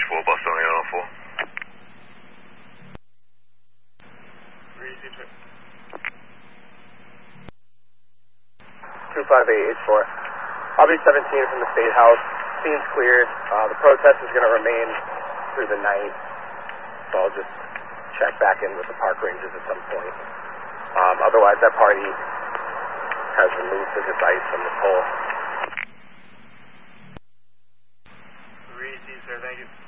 4, Boston on the 4. 25884. I'll be 17 from the State House. Scene's cleared. The protest is going to remain through the night, so I'll just check back in with the park rangers at some point. Otherwise, that party has removed the device from the pole. Sir, thank you.